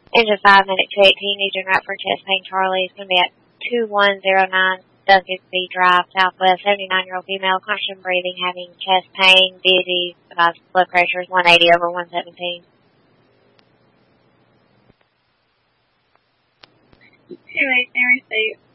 Engine 5, Medic 218, Eugene Radford, chest pain, Charlie. Is going to be at 2109 Duncan B Drive, Southwest. 79-year-old female, constant breathing, having chest pain, dizzy, blood pressure is 180 over 117. 280 received.